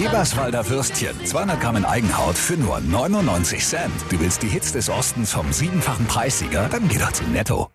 Eberswalder Würstchen, 200 Gramm in Eigenhaut für nur 99 Cent. Du willst die Hits des Ostens vom 7-fachen Preissieger? Dann geh doch zu Netto.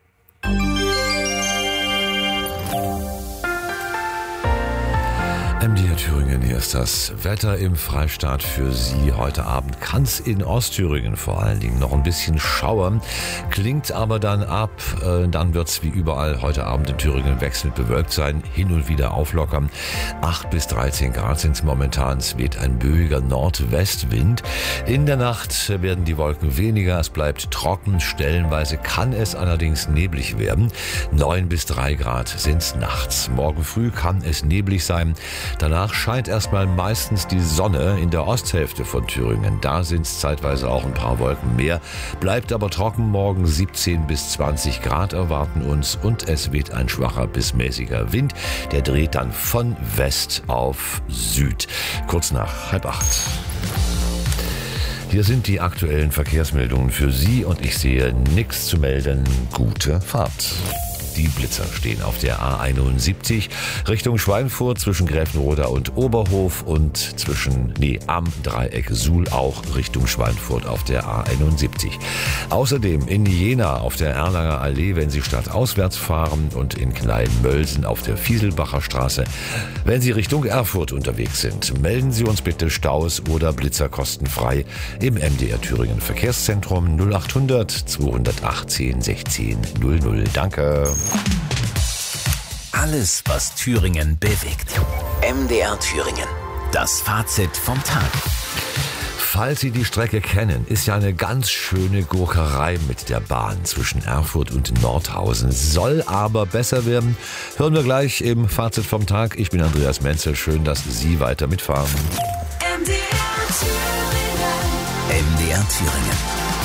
MDR Thüringen, hier ist das Wetter im Freistaat für Sie. Heute Abend kann es in Ostthüringen vor allen Dingen noch ein bisschen schauern, klingt aber dann ab. Dann wird es wie überall heute Abend in Thüringen wechselnd bewölkt sein, hin und wieder auflockern. 8 bis 13 Grad sind es momentan, es weht ein böiger Nordwestwind. In der Nacht werden die Wolken weniger, es bleibt trocken, stellenweise kann es allerdings neblig werden. 9 bis 3 Grad sind es nachts. Morgen früh kann es neblig sein. Danach scheint erstmal meistens die Sonne in der Osthälfte von Thüringen. Da sind es zeitweise auch ein paar Wolken mehr. Bleibt aber trocken, morgen 17 bis 20 Grad erwarten uns und es weht ein schwacher bis mäßiger Wind. Der dreht dann von West auf Süd. Kurz nach 7:30. Hier sind die aktuellen Verkehrsmeldungen für Sie und ich sehe nichts zu melden. Gute Fahrt. Die Blitzer stehen auf der A71 Richtung Schweinfurt zwischen Gräfenroda und Oberhof und am Dreieck Suhl auch Richtung Schweinfurt auf der A71. Außerdem in Jena auf der Erlanger Allee, wenn Sie stadtauswärts fahren, und in Kleinmölsen auf der Fieselbacher Straße, wenn Sie Richtung Erfurt unterwegs sind. Melden Sie uns bitte Staus oder Blitzer kostenfrei im MDR Thüringen Verkehrszentrum 0800 218 16 00. Danke. Alles, was Thüringen bewegt. MDR Thüringen. Das Fazit vom Tag. Falls Sie die Strecke kennen, ist ja eine ganz schöne Gurkerei mit der Bahn zwischen Erfurt und Nordhausen. Soll aber besser werden. Hören wir gleich im Fazit vom Tag. Ich bin Andreas Menzel. Schön, dass Sie weiter mitfahren. MDR Thüringen.